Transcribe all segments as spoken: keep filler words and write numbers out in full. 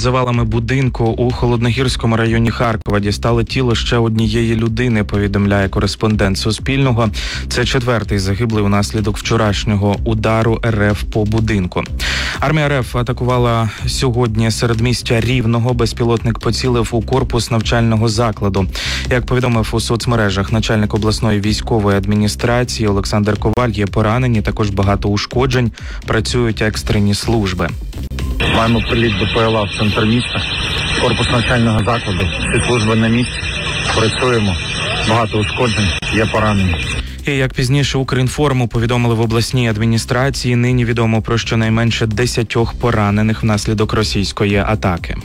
завалами будинку у Холодногірському районі Харкова дістали тіло ще однієї людини, повідомляє кореспондент Суспільного. Це четвертий загиблий унаслідок вчорашнього удару РФ по будинку. Армія РФ атакувала сьогодні середмістя Рівного. Безпілотник поцілив у корпус навчального закладу. Як повідомив у соцмережах начальник обласної військової адміністрації Олександр Коваль, є поранені, також багато ушкоджень, працюють екстрені служби. Маємо приліт БПЛА в центр міста, корпус навчального закладу, всі служби на місці, працюємо, багато ушкоджень, є поранені. І як пізніше Укрінформу повідомили в обласній адміністрації, нині відомо про щонайменше десятьох поранених внаслідок російської атаки.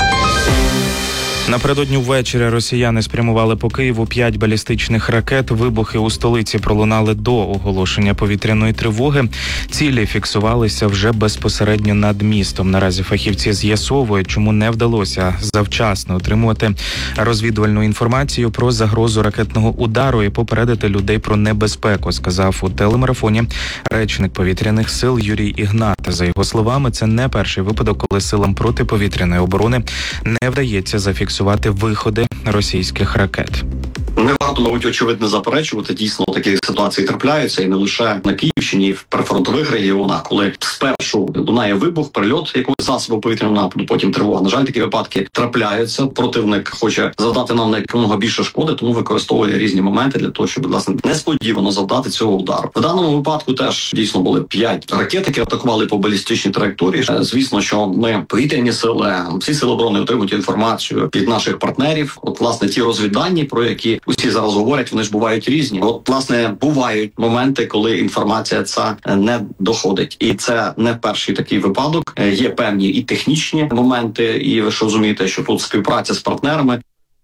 Напередодні ввечері росіяни спрямували по Києву п'ять балістичних ракет. Вибухи у столиці пролунали до оголошення повітряної тривоги. Цілі фіксувалися вже безпосередньо над містом. Наразі фахівці з'ясовують, чому не вдалося завчасно отримувати розвідувальну інформацію про загрозу ракетного удару і попередити людей про небезпеку, сказав у телемарафоні речник повітряних сил Юрій Ігнат. За його словами, це не перший випадок, коли силам протиповітряної оборони не вдається зафіксувати виходи російських ракет. Не варто, мабуть, очевидно заперечувати. Дійсно, такі ситуації трапляються і не лише на Київщині, і в прифронтових регіонах, коли спершу лунає вибух, прильот якогось засобу повітряного нападу, потім тривога. На жаль, такі випадки трапляються. Противник хоче завдати нам якомога більше шкоди, тому використовує різні моменти для того, щоб, власне, несподівано завдати цього удару. В даному випадку теж дійсно були п'ять ракет, які атакували по балістичній траєкторії. Звісно, що ми, повітряні сили, всі сили оборони отримують інформацію від наших партнерів. От, власне, ті розвіддані, про які усі зараз говорять, вони ж бувають різні. От, власне, бувають моменти, коли інформація ця не доходить. І це не перший такий випадок. Є певні і технічні моменти, і ви ж розумієте, що тут співпраця з партнерами.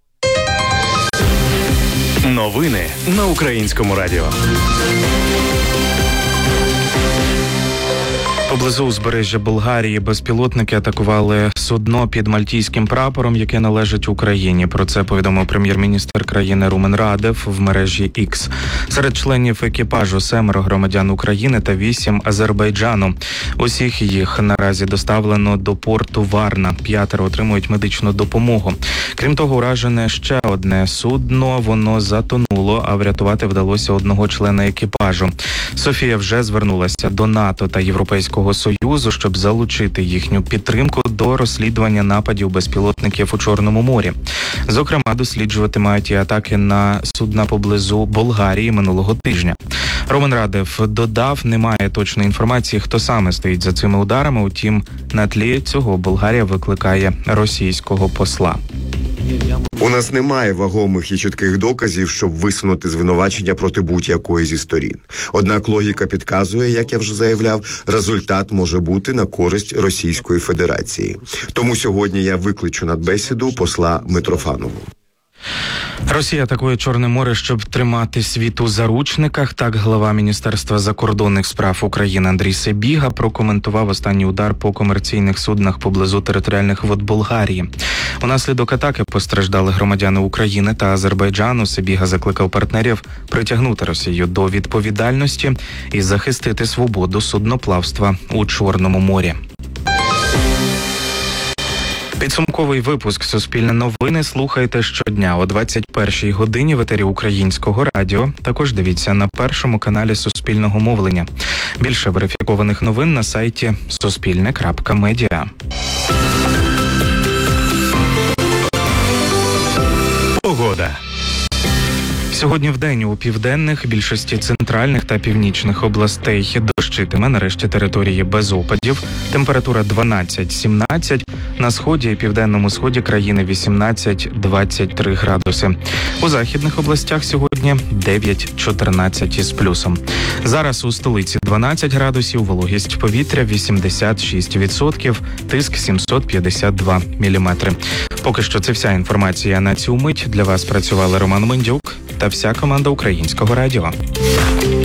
Новини на Українському радіо. Поблизу узбережжя Болгарії безпілотники атакували судно під мальтійським прапором, яке належить Україні. Про це повідомив прем'єр-міністр країни Румен Радев в мережі X. Серед членів екіпажу семеро громадян України та вісім Азербайджану. Усіх їх наразі доставлено до порту Варна. П'ятеро отримують медичну допомогу. Крім того, уражене ще одне судно. Воно затонуло, а врятувати вдалося одного члена екіпажу. Софія вже звернулася до НАТО та Європейського Союзу, щоб залучити їхню підтримку до розслідування нападів безпілотників у Чорному морі. Зокрема, досліджувати мають і атаки на судна поблизу Болгарії минулого тижня. Румен Радев додав, немає точної інформації, хто саме стоїть за цими ударами, утім, на тлі цього Болгарія викликає російського посла. У нас немає вагомих і чітких доказів, щоб висунути звинувачення проти будь-якої зі сторін. Однак логіка підказує, як я вже заявляв, результат може бути на користь Російської Федерації. Тому сьогодні я викличу на бесіду посла Митрофанову. Росія атакує Чорне море, щоб тримати світ у заручниках. Так глава Міністерства закордонних справ України Андрій Сибіга прокоментував останній удар по комерційних суднах поблизу територіальних вод Болгарії. Унаслідок атаки постраждали громадяни України та Азербайджану. Сибіга закликав партнерів притягнути Росію до відповідальності і захистити свободу судноплавства у Чорному морі. Підсумковий випуск «Суспільне новини» слухайте щодня о двадцять першій годині в етері Українського радіо. Також дивіться на першому каналі Суспільного мовлення. Більше верифікованих новин на сайті суспільне крапка медіа. Погода. Сьогодні вдень у південних, більшості центральних та північних областей дощитиме, нарешті території без опадів. Температура дванадцять-сімнадцять, на сході і південному сході країни вісімнадцять-двадцять три градуси. У західних областях сьогодні дев'ять-чотирнадцять із плюсом. Зараз у столиці дванадцять градусів, вологість повітря вісімдесят шість відсотків, тиск сімсот п'ятдесят два міліметри. Поки що це вся інформація на цю мить. Для вас працювали Роман Мендюк та вся команда Українського радіо.